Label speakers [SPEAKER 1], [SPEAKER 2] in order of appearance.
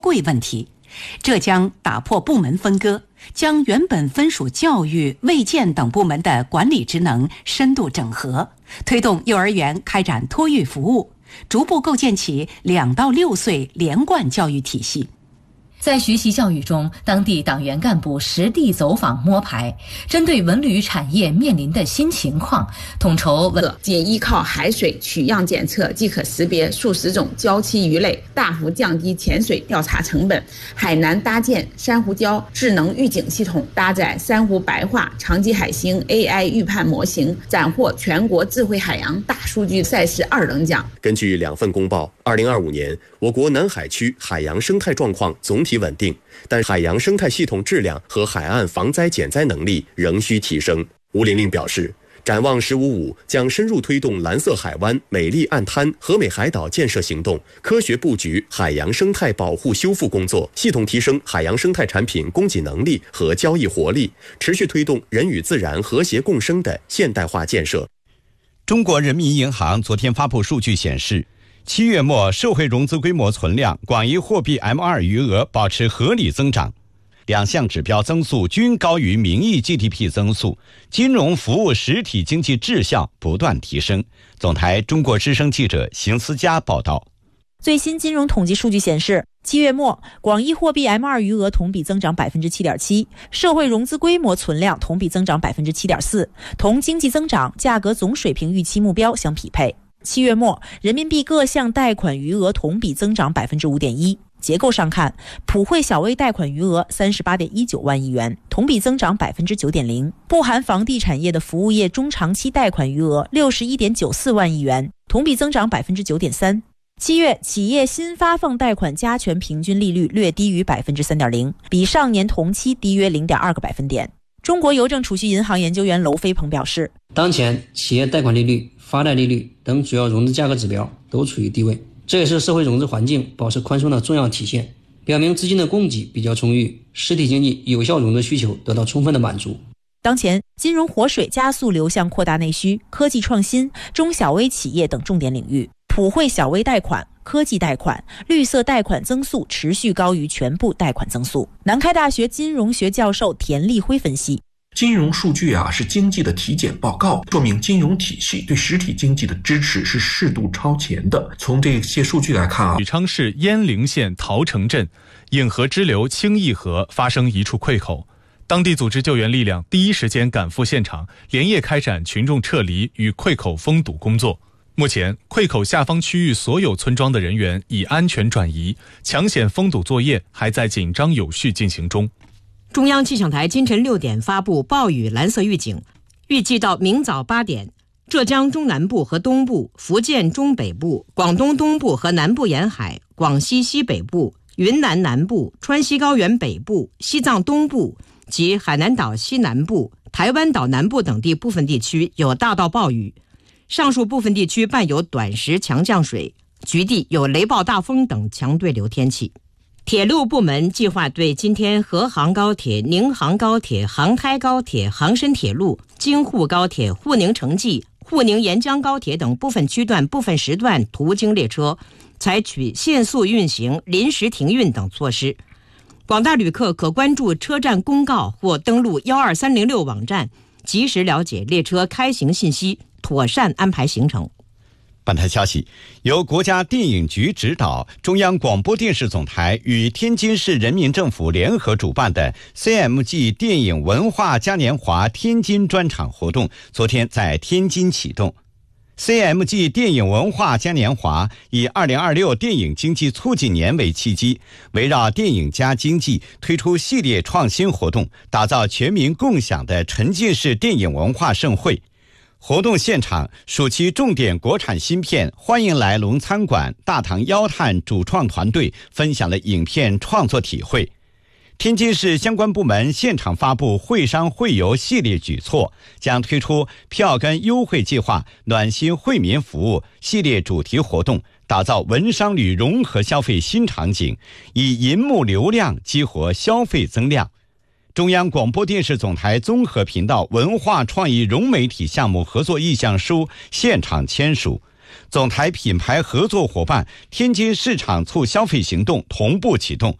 [SPEAKER 1] 贵问题，这将打破部门分割，将原本分属教育、卫健等部门的管理职能深度整合，推动幼儿园开展托育服务，逐步构建起2到6岁连贯教育体系。
[SPEAKER 2] 在学习教育中，当地党员干部实地走访摸排，针对文旅产业面临的新情况，统筹
[SPEAKER 3] 仅依靠海水取样检测即可识别数十种礁栖鱼类，大幅降低潜水调查成本。海南搭建珊瑚礁智能预警系统，搭载珊瑚白化、长脊海星 AI 预判模型，斩获全国智慧海洋大数据赛事2等奖。
[SPEAKER 4] 根据2份公报，2025年我国南海区海洋生态状况总体稳定，但海洋生态系统质量和海岸防灾减灾能力仍需提升。吴玲玲表示，展望“15+5”将深入推动蓝色海湾、美丽岸滩、和美海岛建设行动，科学布局海洋生态保护修复工作，系统提升海洋生态产品供给能力和交易活力，持续推动人与自然和谐共生的现代化建设。
[SPEAKER 5] 中国人民银行昨天发布数据显示，7月末社会融资规模存量、广义货币 M2 余额保持合理增长，两项指标增速均高于名义 GDP 增速，金融服务实体经济质效不断提升。总台中国之声记者邢思佳报道。
[SPEAKER 6] 最新金融统计数据显示，7月末广义货币 M2 余额同比增长 7.7%， 社会融资规模存量同比增长 7.4%， 同经济增长、价格总水平预期目标相匹配。7月末人民币各项贷款余额同比增长 5.1%。 结构上看，普惠小微贷款余额 38.19 万亿元，同比增长 9.0%， 不含房地产业的服务业中长期贷款余额 61.94 万亿元，同比增长 9.3%。7月企业新发放贷款加权平均利率略低于 3.0%， 比上年同期低约 0.2个百分点。中国邮政储蓄银行研究员娄飞鹏表示，
[SPEAKER 7] 当前企业贷款利率、发贷利率等主要融资价格指标都处于低位，这也是社会融资环境保持宽松的重要体现，表明资金的供给比较充裕，实体经济有效融资需求得到充分的满足。
[SPEAKER 6] 当前金融活水加速流向扩大内需、科技创新、中小微企业等重点领域，普惠小微贷款、科技贷款、绿色贷款增速持续高于全部贷款增速。南开大学金融学教授田立辉分析，
[SPEAKER 8] 金融数据是经济的体检报告，说明金融体系对实体经济的支持是适度超前的。从这些数据来看
[SPEAKER 9] 许昌市鄢陵县陶城镇颍河支流清义河发生一处溃口，当地组织救援力量第一时间赶赴现场，连夜开展群众撤离与溃口封堵工作。目前溃口下方区域所有村庄的人员已安全转移，抢险封堵作业还在紧张有序进行中。
[SPEAKER 10] 中央气象台今晨6点发布暴雨蓝色预警，预计到明早8点，浙江中南部和东部、福建中北部、广东东部和南部沿海、广西西北部、云南南部、川西高原北部、西藏东部及海南岛西南部、台湾岛南部等地部分地区有大到暴雨，上述部分地区伴有短时强降水，局地有雷暴大风等强对流天气。铁路部门计划对今天河杭高铁、宁杭高铁、杭开高铁、杭深铁路、京沪高铁、沪宁城际、沪宁沿江高铁等部分区段、部分时段途经列车采取限速运行、临时停运等措施。广大旅客可关注车站公告或登录12306网站，及时了解列车开行信息，妥善安排行程。
[SPEAKER 5] 本台消息，由国家电影局指导，中央广播电视总台与天津市人民政府联合主办的 CMG 电影文化嘉年华天津专场活动昨天在天津启动。CMG 电影文化嘉年华以2026电影经济促进年为契机，围绕电影加经济推出系列创新活动，打造全民共享的沉浸式电影文化盛会。活动现场，暑期重点国产新片《欢迎来龙餐馆》大唐妖探主创团队分享了影片创作体会。天津市相关部门现场发布会商会游系列举措，将推出票根优惠计划、暖心惠民服务系列主题活动，打造文商旅融合消费新场景，以银幕流量激活消费增量。中央广播电视总台综合频道文化创意融媒体项目合作意向书现场签署， 总台品牌合作伙伴天津市场促消费行动同步启动，